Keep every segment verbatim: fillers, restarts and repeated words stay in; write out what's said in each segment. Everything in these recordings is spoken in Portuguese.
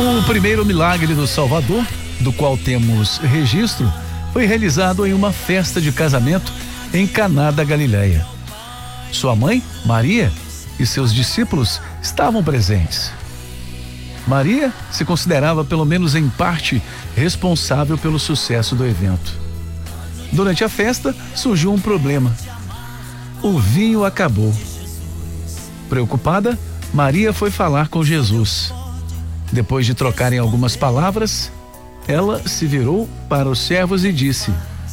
O primeiro milagre do Salvador, do qual temos registro, foi realizado em uma festa de casamento em Caná da Galileia. Sua mãe, Maria, e seus discípulos estavam presentes. Maria se considerava, pelo menos em parte, responsável pelo sucesso do evento. Durante a festa, surgiu um problema. O vinho acabou. Preocupada, Maria foi falar com Jesus. Depois de trocarem algumas palavras, ela se virou para os servos e disse: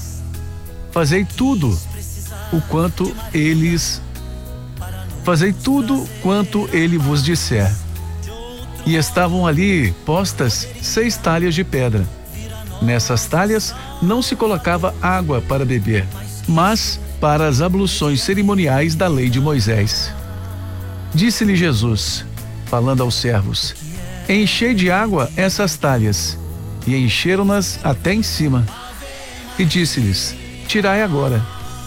Fazei tudo o quanto eles Fazei tudo quanto ele vos disser. E estavam ali postas seis talhas de pedra. Nessas talhas não se colocava água para beber, mas para as abluções cerimoniais da lei de Moisés. Disse-lhe Jesus, falando aos servos: Enchei de água essas talhas. E encheram-nas até em cima. E disse-lhes: Tirai agora,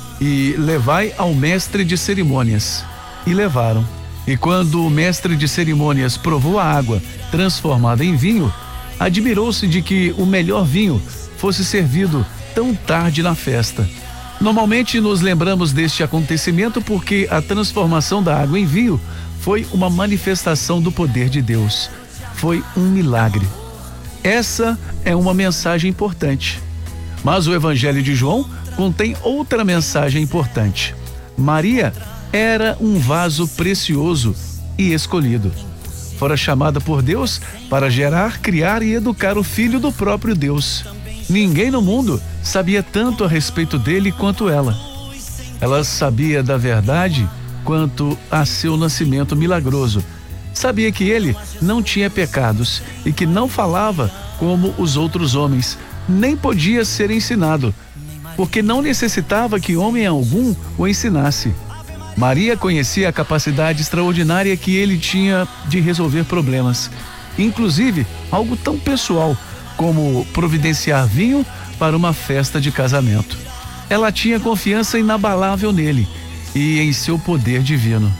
e levai ao mestre de cerimônias. E levaram. E quando o mestre de cerimônias provou a água transformada em vinho, admirou-se de que o melhor vinho fosse servido tão tarde na festa. Normalmente nos lembramos deste acontecimento porque a transformação da água em vinho foi uma manifestação do poder de Deus. Foi um milagre. Essa é uma mensagem importante. Mas o Evangelho de João contém outra mensagem importante. Maria era um vaso precioso e escolhido. Fora chamada por Deus para gerar, criar e educar o Filho do próprio Deus. Ninguém no mundo sabia tanto a respeito dele quanto ela. Ela sabia da verdade quanto a seu nascimento milagroso. Sabia que ele não tinha pecados e que não falava como os outros homens, nem podia ser ensinado, porque não necessitava que homem algum o ensinasse. Maria conhecia a capacidade extraordinária que ele tinha de resolver problemas, inclusive algo tão pessoal como providenciar vinho para uma festa de casamento. Ela tinha confiança inabalável nele e em seu poder divino.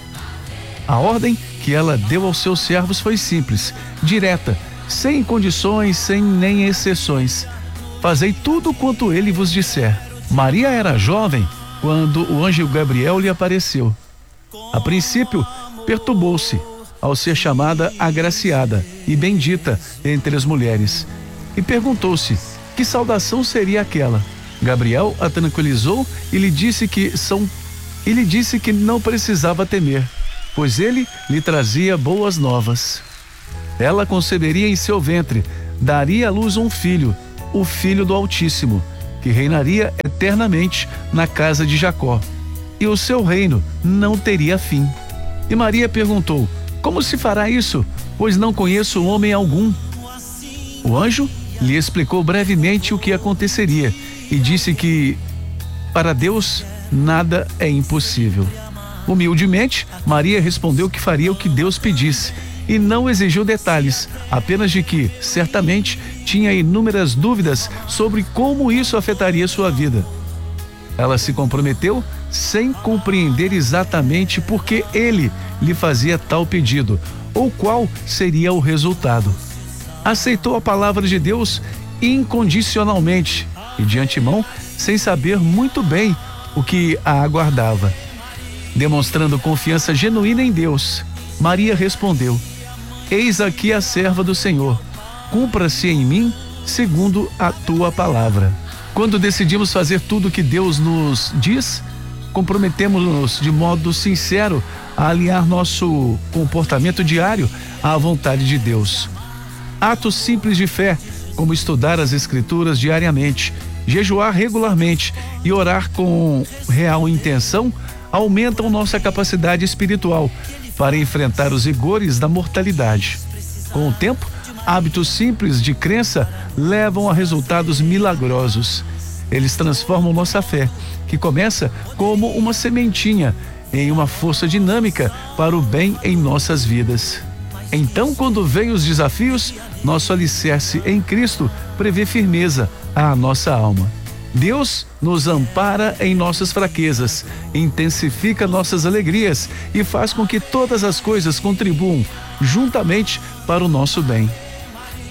A ordem que ela deu aos seus servos foi simples, direta, sem condições, sem nem exceções. Fazei tudo quanto ele vos disser. Maria era jovem quando o anjo Gabriel lhe apareceu. A princípio, perturbou-se ao ser chamada agraciada e bendita entre as mulheres, e perguntou-se que saudação seria aquela. Gabriel a tranquilizou e lhe disse que são e lhe disse que não precisava temer, pois ele lhe trazia boas novas. Ela conceberia em seu ventre, daria à luz um filho, o Filho do Altíssimo, que reinaria eternamente na casa de Jacó, e o seu reino não teria fim. E Maria perguntou: Como se fará isso? Pois não conheço homem algum. O anjo lhe explicou brevemente o que aconteceria e disse que para Deus nada é impossível. Humildemente, Maria respondeu que faria o que Deus pedisse e não exigiu detalhes, apenas de que, certamente, tinha inúmeras dúvidas sobre como isso afetaria sua vida. Ela se comprometeu sem compreender exatamente por que ele lhe fazia tal pedido, ou qual seria o resultado. Aceitou a palavra de Deus incondicionalmente e de antemão, sem saber muito bem o que a aguardava. Demonstrando confiança genuína em Deus, Maria respondeu: Eis aqui a serva do Senhor, cumpra-se em mim segundo a tua palavra. Quando decidimos fazer tudo o que Deus nos diz, comprometemos-nos de modo sincero a alinhar nosso comportamento diário à vontade de Deus. Atos simples de fé, como estudar as Escrituras diariamente, jejuar regularmente e orar com real intenção, aumentam nossa capacidade espiritual para enfrentar os rigores da mortalidade. Com o tempo, hábitos simples de crença levam a resultados milagrosos. Eles transformam nossa fé, que começa como uma sementinha, em uma força dinâmica para o bem em nossas vidas. Então, quando vêm os desafios, nosso alicerce em Cristo prevê firmeza à nossa alma. Deus nos ampara em nossas fraquezas, intensifica nossas alegrias e faz com que todas as coisas contribuam juntamente para o nosso bem.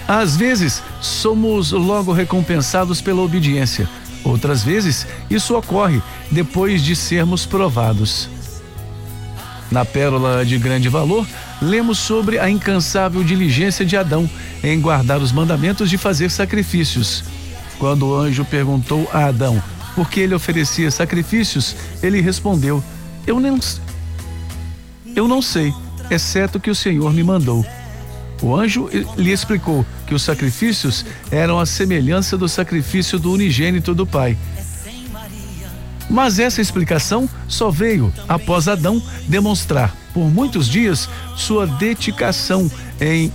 Às vezes, somos logo recompensados pela obediência. Outras vezes, isso ocorre depois de sermos provados. Na Pérola de Grande Valor, lemos sobre a incansável diligência de Adão em guardar os mandamentos de fazer sacrifícios. Quando o anjo perguntou a Adão por que ele oferecia sacrifícios, ele respondeu: Eu não, eu não sei, exceto que o Senhor me mandou. O anjo lhe explicou que os sacrifícios eram a semelhança do sacrifício do unigênito do Pai. Mas essa explicação só veio após Adão demonstrar por muitos dias sua dedicação em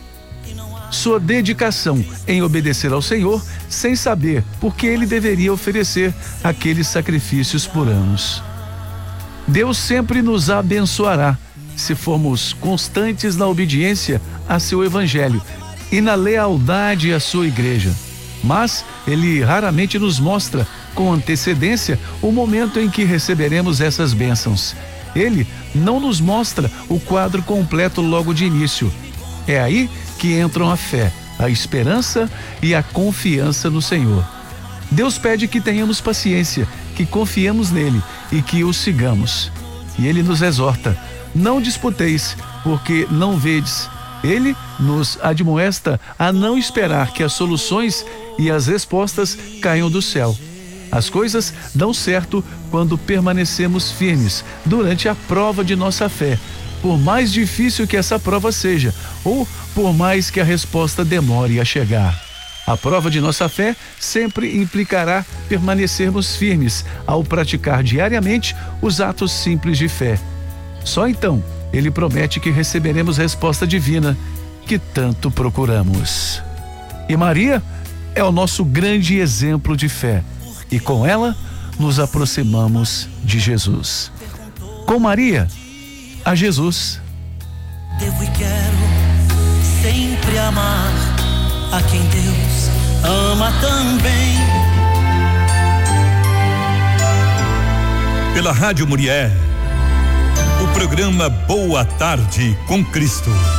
sua dedicação em obedecer ao Senhor, sem saber por que ele deveria oferecer aqueles sacrifícios por anos. Deus sempre nos abençoará se formos constantes na obediência a seu evangelho e na lealdade à sua igreja. Mas ele raramente nos mostra com antecedência o momento em que receberemos essas bênçãos. Ele não nos mostra o quadro completo logo de início. É aí que entram a fé, a esperança e a confiança no Senhor. Deus pede que tenhamos paciência, que confiemos nele e que o sigamos. E ele nos exorta: não disputeis, porque não vedes. Ele nos admoesta a não esperar que as soluções e as respostas caiam do céu. As coisas dão certo quando permanecemos firmes durante a prova de nossa fé, por mais difícil que essa prova seja, ou por mais que a resposta demore a chegar. A prova de nossa fé sempre implicará permanecermos firmes ao praticar diariamente os atos simples de fé. Só então ele promete que receberemos resposta divina que tanto procuramos. E Maria é o nosso grande exemplo de fé, e com ela nos aproximamos de Jesus. Com Maria, a Jesus. Devo e quero sempre amar a quem Deus ama também. Pela Rádio Muriel, o programa Boa Tarde com Cristo.